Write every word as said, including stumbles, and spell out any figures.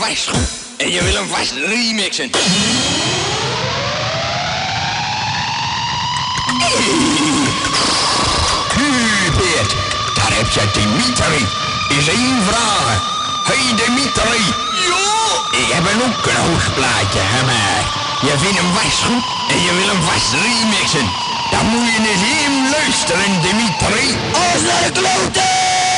vast goed en je wil hem vast remixen. Hubert, daar heb je Dimitri. Is één vraag. Hey Dimitri. Ja? Ik heb een ook een hoogplaatje, hè maar. Je vindt hem vast goed en je wil hem vast remixen. Dan moet je eens even luisteren, Dimitri. Als naar de kloten!